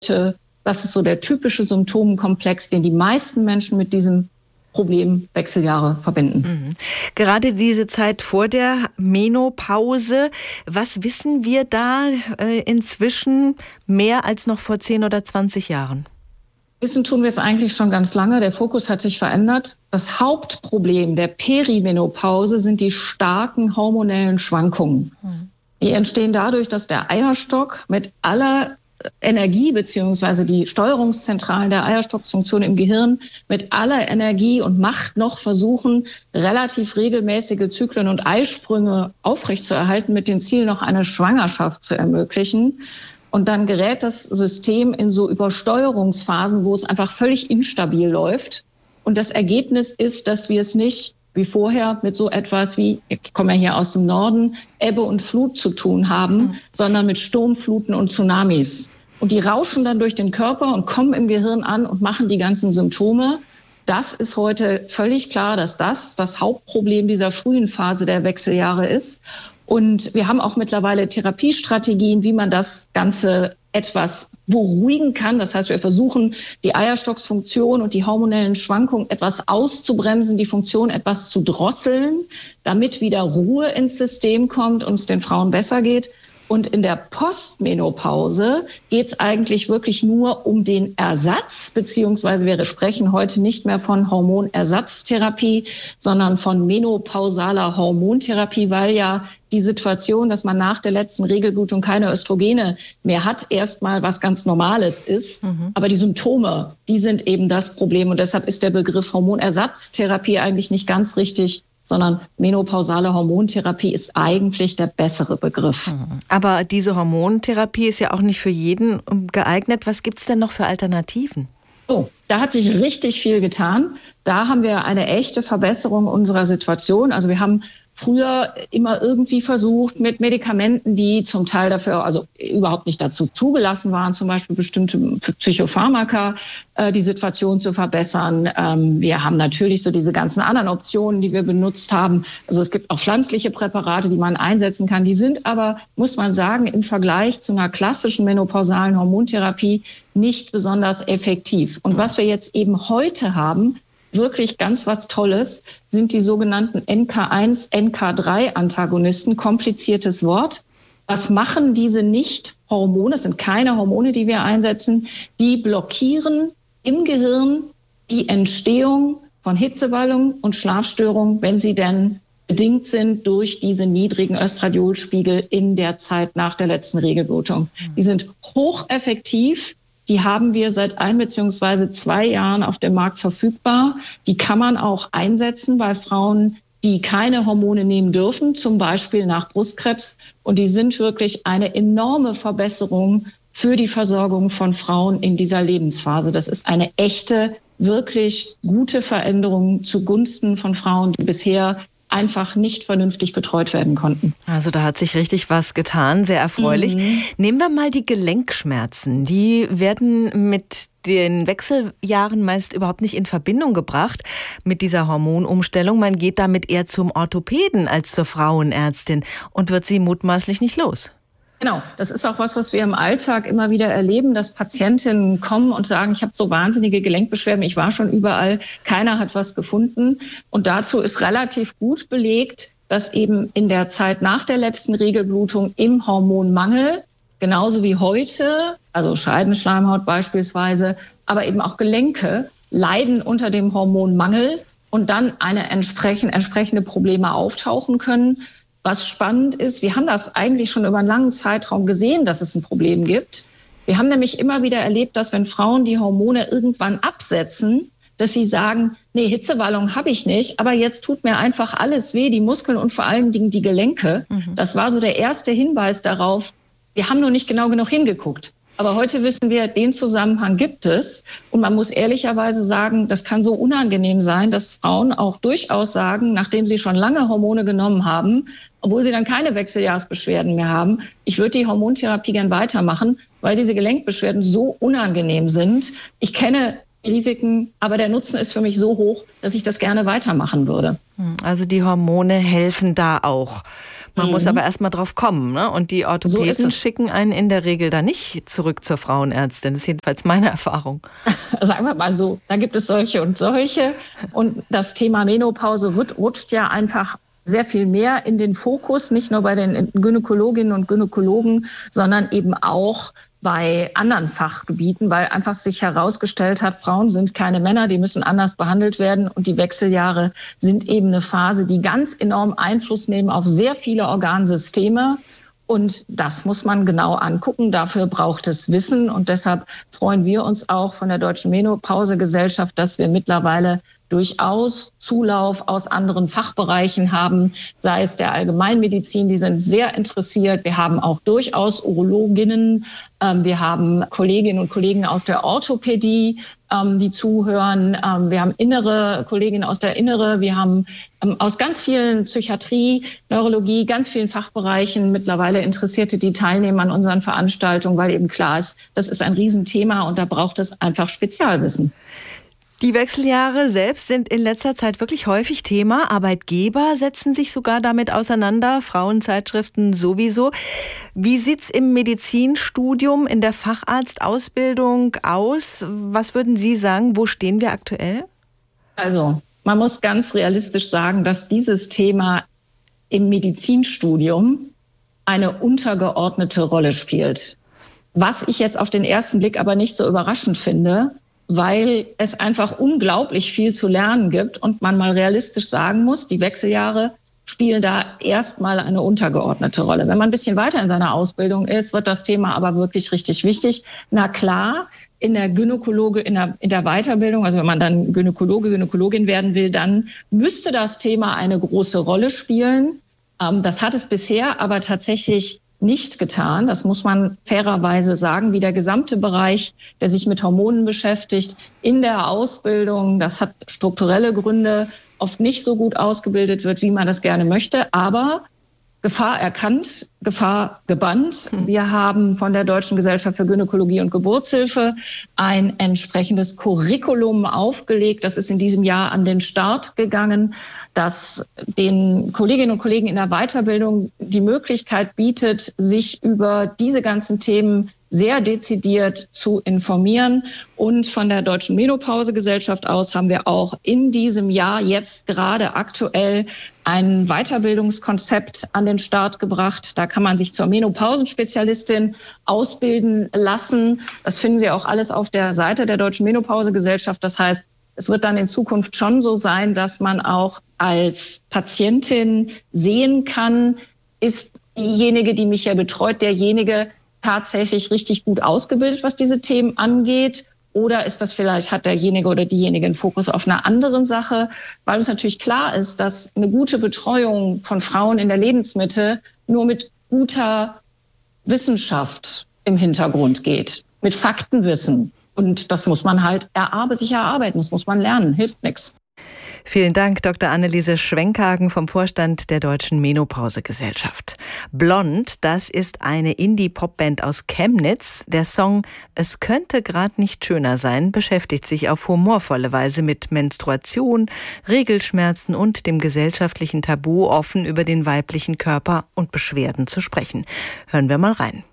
Das ist so der typische Symptomenkomplex, den die meisten Menschen mit diesem Problem Wechseljahre verbinden. Gerade diese Zeit vor der Menopause, was wissen wir da inzwischen mehr als noch vor 10 oder 20 Jahren? Wissen tun wir es eigentlich schon ganz lange. Der Fokus hat sich verändert. Das Hauptproblem der Perimenopause sind die starken hormonellen Schwankungen. Die entstehen dadurch, dass der Eierstock mit aller Energie beziehungsweise die Steuerungszentralen der Eierstockfunktion im Gehirn mit aller Energie und Macht noch versuchen, relativ regelmäßige Zyklen und Eisprünge aufrechtzuerhalten, mit dem Ziel, noch eine Schwangerschaft zu ermöglichen. Und dann gerät das System in so Übersteuerungsphasen, wo es einfach völlig instabil läuft. Und das Ergebnis ist, dass wir es nicht wie vorher mit so etwas wie, ich komme ja hier aus dem Norden, Ebbe und Flut zu tun haben, sondern mit Sturmfluten und Tsunamis. Und die rauschen dann durch den Körper und kommen im Gehirn an und machen die ganzen Symptome. Das ist heute völlig klar, dass das Hauptproblem dieser frühen Phase der Wechseljahre ist. Und wir haben auch mittlerweile Therapiestrategien, wie man das Ganze etwas beruhigen kann. Das heißt, wir versuchen, die Eierstocksfunktion und die hormonellen Schwankungen etwas auszubremsen, die Funktion etwas zu drosseln, damit wieder Ruhe ins System kommt und es den Frauen besser geht. Und in der Postmenopause geht es eigentlich wirklich nur um den Ersatz, beziehungsweise wir sprechen heute nicht mehr von Hormonersatztherapie, sondern von menopausaler Hormontherapie, weil ja die Situation, dass man nach der letzten Regelblutung keine Östrogene mehr hat, erstmal was ganz Normales ist. Aber die Symptome, die sind eben das Problem. Und deshalb ist der Begriff Hormonersatztherapie eigentlich nicht ganz richtig, sondern menopausale Hormontherapie ist eigentlich der bessere Begriff. Aber diese Hormontherapie ist ja auch nicht für jeden geeignet. Was gibt es denn noch für Alternativen? Oh, da hat sich richtig viel getan. Da haben wir eine echte Verbesserung unserer Situation. Also wir haben früher immer irgendwie versucht, mit Medikamenten, die zum Teil dafür, also überhaupt nicht dazu zugelassen waren, zum Beispiel bestimmte Psychopharmaka, die Situation zu verbessern. Wir haben natürlich so diese ganzen anderen Optionen, die wir benutzt haben. Also es gibt auch pflanzliche Präparate, die man einsetzen kann. Die sind aber, muss man sagen, im Vergleich zu einer klassischen menopausalen Hormontherapie nicht besonders effektiv. Und was wir jetzt eben heute haben, wirklich ganz was Tolles, sind die sogenannten NK1, NK3-Antagonisten. Kompliziertes Wort. Was machen diese Nicht-Hormone? Das sind keine Hormone, die wir einsetzen. Die blockieren im Gehirn die Entstehung von Hitzewallungen und Schlafstörungen, wenn sie denn bedingt sind durch diese niedrigen Östradiolspiegel in der Zeit nach der letzten Regelblutung. Die sind hocheffektiv. Die haben wir seit 1 bzw. 2 Jahren auf dem Markt verfügbar. Die kann man auch einsetzen bei Frauen, die keine Hormone nehmen dürfen, zum Beispiel nach Brustkrebs. Und die sind wirklich eine enorme Verbesserung für die Versorgung von Frauen in dieser Lebensphase. Das ist eine echte, wirklich gute Veränderung zugunsten von Frauen, die bisher einfach nicht vernünftig betreut werden konnten. Also da hat sich richtig was getan, sehr erfreulich. Nehmen wir mal die Gelenkschmerzen. Die werden mit den Wechseljahren meist überhaupt nicht in Verbindung gebracht mit dieser Hormonumstellung. Man geht damit eher zum Orthopäden als zur Frauenärztin und wird sie mutmaßlich nicht los. Genau, das ist auch was wir im Alltag immer wieder erleben, dass Patientinnen kommen und sagen, ich habe so wahnsinnige Gelenkbeschwerden, ich war schon überall, keiner hat was gefunden. Und dazu ist relativ gut belegt, dass eben in der Zeit nach der letzten Regelblutung im Hormonmangel, genauso wie heute, also Scheidenschleimhaut beispielsweise, aber eben auch Gelenke leiden unter dem Hormonmangel und dann entsprechende Probleme auftauchen können. Was spannend ist, wir haben das eigentlich schon über einen langen Zeitraum gesehen, dass es ein Problem gibt. Wir haben nämlich immer wieder erlebt, dass wenn Frauen die Hormone irgendwann absetzen, dass sie sagen, nee, Hitzewallung habe ich nicht, aber jetzt tut mir einfach alles weh, die Muskeln und vor allen Dingen die Gelenke. Das war so der erste Hinweis darauf, wir haben nur nicht genau genug hingeguckt. Aber heute wissen wir, den Zusammenhang gibt es. Und man muss ehrlicherweise sagen, das kann so unangenehm sein, dass Frauen auch durchaus sagen, nachdem sie schon lange Hormone genommen haben, obwohl sie dann keine Wechseljahrsbeschwerden mehr haben, ich würde die Hormontherapie gern weitermachen, weil diese Gelenkbeschwerden so unangenehm sind. Ich kenne Risiken, aber der Nutzen ist für mich so hoch, dass ich das gerne weitermachen würde. Also die Hormone helfen da auch. Man muss aber erst mal drauf kommen, ne? Und die Orthopäden schicken einen in der Regel da nicht zurück zur Frauenärztin. Das ist jedenfalls meine Erfahrung. Sagen wir mal so, da gibt es solche und solche. Und das Thema Menopause rutscht ja einfach sehr viel mehr in den Fokus, nicht nur bei den Gynäkologinnen und Gynäkologen, sondern eben auch bei anderen Fachgebieten, weil einfach sich herausgestellt hat, Frauen sind keine Männer, die müssen anders behandelt werden. Und die Wechseljahre sind eben eine Phase, die ganz enorm Einfluss nehmen auf sehr viele Organsysteme. Und das muss man genau angucken. Dafür braucht es Wissen. Und deshalb freuen wir uns auch von der Deutschen Menopausegesellschaft, dass wir mittlerweile durchaus Zulauf aus anderen Fachbereichen haben, sei es der Allgemeinmedizin, die sind sehr interessiert. Wir haben auch durchaus Urologinnen, wir haben Kolleginnen und Kollegen aus der Orthopädie, die zuhören. Wir haben Kolleginnen aus der Innere, wir haben aus ganz vielen Psychiatrie, Neurologie, ganz vielen Fachbereichen mittlerweile Interessierte, die teilnehmen an unseren Veranstaltungen, weil eben klar ist, das ist ein Riesenthema und da braucht es einfach Spezialwissen. Die Wechseljahre selbst sind in letzter Zeit wirklich häufig Thema. Arbeitgeber setzen sich sogar damit auseinander, Frauenzeitschriften sowieso. Wie sieht's im Medizinstudium, in der Facharztausbildung aus? Was würden Sie sagen, wo stehen wir aktuell? Also, man muss ganz realistisch sagen, dass dieses Thema im Medizinstudium eine untergeordnete Rolle spielt. Was ich jetzt auf den ersten Blick aber nicht so überraschend finde, weil es einfach unglaublich viel zu lernen gibt und man mal realistisch sagen muss, die Wechseljahre spielen da erstmal eine untergeordnete Rolle. Wenn man ein bisschen weiter in seiner Ausbildung ist, wird das Thema aber wirklich richtig wichtig. Na klar, in der Weiterbildung, also wenn man dann Gynäkologe, Gynäkologin werden will, dann müsste das Thema eine große Rolle spielen. Das hat es bisher aber tatsächlich nicht getan. Das muss man fairerweise sagen, wie der gesamte Bereich, der sich mit Hormonen beschäftigt, in der Ausbildung, das hat strukturelle Gründe, oft nicht so gut ausgebildet wird, wie man das gerne möchte. Aber Gefahr erkannt, Gefahr gebannt. Wir haben von der Deutschen Gesellschaft für Gynäkologie und Geburtshilfe ein entsprechendes Curriculum aufgelegt. Das ist in diesem Jahr an den Start gegangen, das den Kolleginnen und Kollegen in der Weiterbildung die Möglichkeit bietet, sich über diese ganzen Themen sehr dezidiert zu informieren. Und von der Deutschen Menopausegesellschaft aus haben wir auch in diesem Jahr jetzt gerade aktuell ein Weiterbildungskonzept an den Start gebracht. Da kann man sich zur Menopausenspezialistin ausbilden lassen. Das finden Sie auch alles auf der Seite der Deutschen Menopausegesellschaft. Das heißt, es wird dann in Zukunft schon so sein, dass man auch als Patientin sehen kann, ist diejenige, die mich ja betreut, derjenige tatsächlich richtig gut ausgebildet, was diese Themen angeht? Oder ist das vielleicht, hat derjenige oder diejenige einen Fokus auf einer anderen Sache? Weil es natürlich klar ist, dass eine gute Betreuung von Frauen in der Lebensmitte nur mit guter Wissenschaft im Hintergrund geht, mit Faktenwissen. Und das muss man halt sich erarbeiten, das muss man lernen, hilft nichts. Vielen Dank, Dr. Anneliese Schwenkhagen vom Vorstand der Deutschen Menopausegesellschaft. Blond, das ist eine Indie-Pop-Band aus Chemnitz. Der Song »Es könnte grad nicht schöner sein« beschäftigt sich auf humorvolle Weise mit Menstruation, Regelschmerzen und dem gesellschaftlichen Tabu, offen über den weiblichen Körper und Beschwerden zu sprechen. Hören wir mal rein.